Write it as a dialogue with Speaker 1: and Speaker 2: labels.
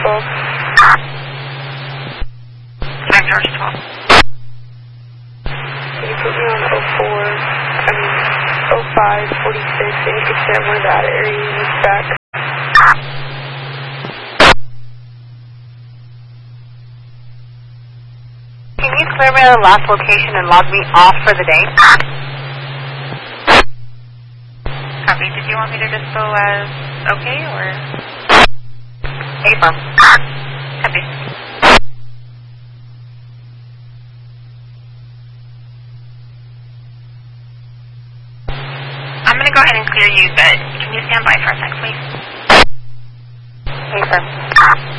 Speaker 1: 12.
Speaker 2: I'm George 12.
Speaker 1: Can you put me on 0546, and you can send where that area is back.
Speaker 2: Can you clear me on the last location and log me off for the day? Copy. Did you want me to just go as okay or? Affirm. Copy. I'm going to go ahead and clear you, but can you stand by for a sec, please? Affirm.